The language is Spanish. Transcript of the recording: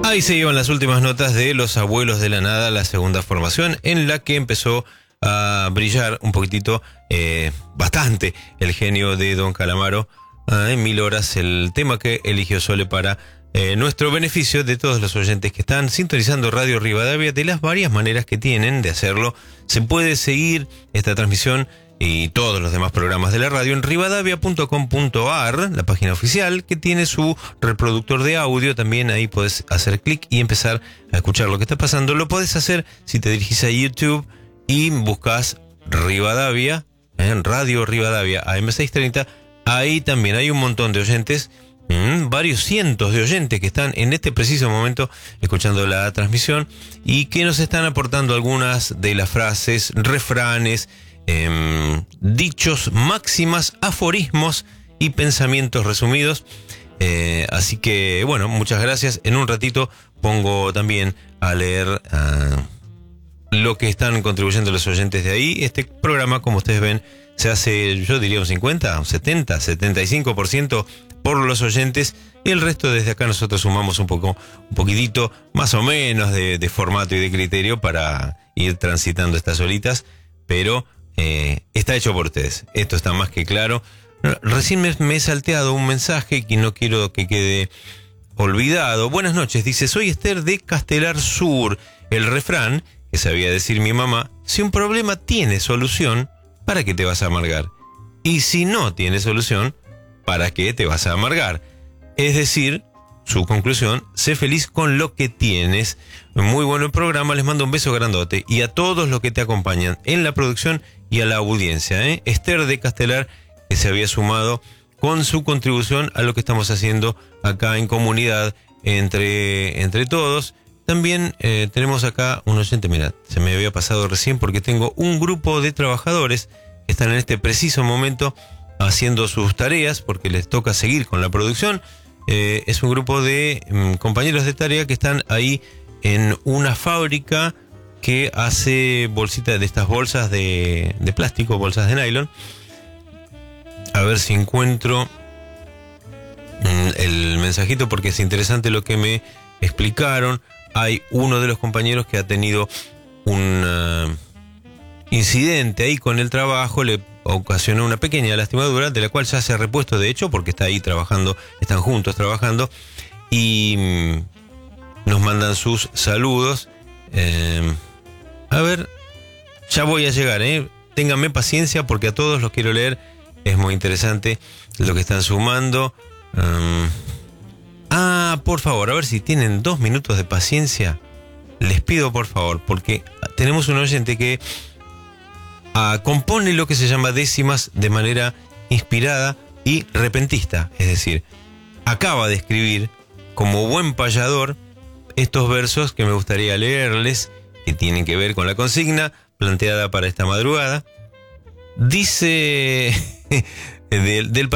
Ahí se iban las últimas notas de Los Abuelos de la Nada, la segunda formación, en la que empezó a brillar un poquitito, bastante, el genio de Don Calamaro. En 1000 horas, el tema que eligió Sole para nuestro beneficio de todos los oyentes que están sintonizando Radio Rivadavia, de las varias maneras que tienen de hacerlo. Se puede seguir esta transmisión y todos los demás programas de la radio en rivadavia.com.ar, la página oficial que tiene su reproductor de audio. También ahí podés hacer clic y empezar a escuchar lo que está pasando. Lo podés hacer si te dirigís a YouTube y buscas Rivadavia, Radio Rivadavia AM630. Ahí también hay un montón de oyentes, varios cientos de oyentes que están en este preciso momento escuchando la transmisión y que nos están aportando algunas de las frases, refranes, dichos, máximas, aforismos y pensamientos resumidos. Así que, bueno, muchas gracias. En un ratito pongo también a leer lo que están contribuyendo los oyentes de ahí. Este programa, como ustedes ven, se hace, yo diría un 50, un 70, 75% por los oyentes, y el resto desde acá nosotros sumamos un poquitito, más o menos de formato y de criterio para ir transitando estas horitas, pero está hecho por ustedes. Esto está más que claro. Recién me he salteado un mensaje que no quiero que quede olvidado. Buenas noches, dice, soy Esther de Castelar Sur. El refrán que sabía decir mi mamá: si un problema tiene solución, ¿para qué te vas a amargar? Y si no tiene solución, ¿para qué te vas a amargar? Es decir, su conclusión: sé feliz con lo que tienes. Muy bueno el programa, les mando un beso grandote, y a todos los que te acompañan en la producción y a la audiencia. Esther de Castelar, que se había sumado con su contribución a lo que estamos haciendo acá en comunidad entre todos. También tenemos acá un oyente, mira, se me había pasado recién porque tengo un grupo de trabajadores que están en este preciso momento haciendo sus tareas porque les toca seguir con la producción. Es un grupo de compañeros de tarea que están ahí en una fábrica que hace bolsitas de estas bolsas de plástico, bolsas de nylon. A ver si encuentro el mensajito porque es interesante lo que me explicaron. Hay uno de los compañeros que ha tenido un incidente ahí con el trabajo, le ocasionó una pequeña lastimadura, de la cual ya se ha repuesto, de hecho, porque está ahí trabajando, están juntos trabajando, y nos mandan sus saludos. A ver, ya voy a llegar, ténganme paciencia porque a todos los quiero leer. Es muy interesante lo que están sumando. Por favor, a ver si tienen 2 minutos de paciencia. Les pido por favor, porque tenemos un oyente que compone lo que se llama décimas de manera inspirada y repentista. Es decir, acaba de escribir como buen payador estos versos que me gustaría leerles, que tienen que ver con la consigna planteada para esta madrugada. Dice del